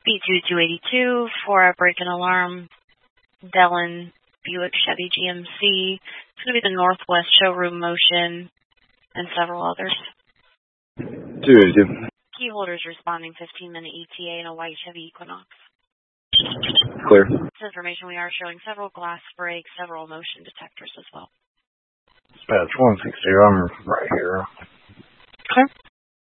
B2282 for a break and alarm, Dellen, Buick, Chevy, GMC. It's going to be the Northwest Showroom Motion and several others. 282. Key holders responding 15-minute ETA in a white Chevy Equinox. Clear. This information, we are showing several glass breaks, several motion detectors as well. Dispatch 160, I'm right here. Clear.